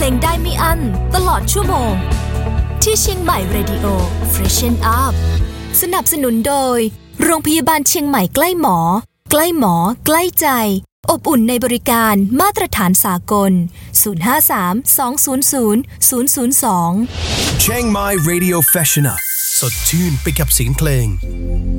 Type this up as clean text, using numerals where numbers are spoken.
ลงได้ไม่อั้นตลอดชั่วโมงที่เชียงใหม่ Radio Freshen Up สนับสนุนโดยโรงพยาบาลเชียงใหม่ใกล้หมอใกล้หมอใกล้ใจอบอุ่นในบริการมาตรฐานสากล053-200-002 Chiang Mai Radio Freshen Up สดชื่นไปกับเสียงเพลง